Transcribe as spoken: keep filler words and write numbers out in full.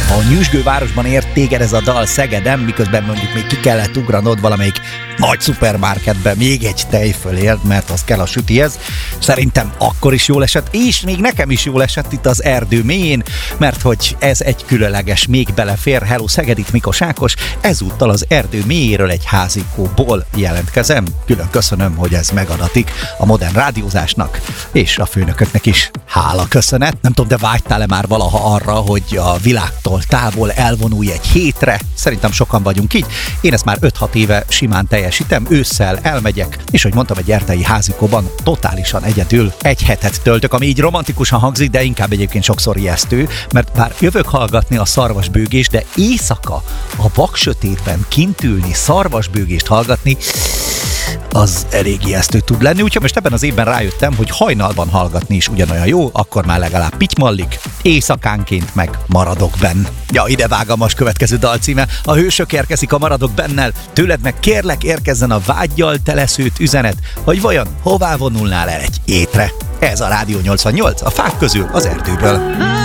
A nyüzsgővárosban ért téged ez a dal Szegeden, miközben mondjuk még ki kellett ugranod valamelyik nagy szupermarketbe még egy tejfölért, mert az kell a sütihez. Szerintem akkor is jól esett, és még nekem is jól esett itt az erdő mélyén, mert hogy ez egy különleges, még belefér. Hello Szeged, itt Mikos Ákos, ezúttal az erdő mélyéről egy házikóból jelentkezem. Külön köszönöm, hogy ez megadatik a modern rádiózásnak, és a főnököknek is hála köszönet. Nem tudom, de vágytál-e már valaha arra, hogy a világtól távol elvonulj egy hétre? Szerintem sokan vagyunk így. Én ezt már öt-hat éve simán teljesítem, ősszel elmegyek, és hogy mondtam, egy erdei házikóban totálisan egyedül egy hetet töltök, ami így romantikusan hangzik, de inkább egyébként sokszor ijesztő, mert bár jövök hallgatni a szarvasbőgést, de éjszaka a vaksötétben kint ülni, szarvasbőgést hallgatni, az elég ijesztő tud lenni, úgyhogy most ebben az évben rájöttem, hogy hajnalban hallgatni is ugyanolyan jó, akkor már legalább pitymallik, éjszakánként meg maradok benn. Ja, ide vág a most következő dalcíme, a hősök érkezik a Maradok bennel, tőled meg kérlek érkezzen a vággyal teleszőtt üzenet, hogy vajon hová vonulnál el egy étre. Ez a Rádió nyolcvannyolc, a fák közül az erdőből.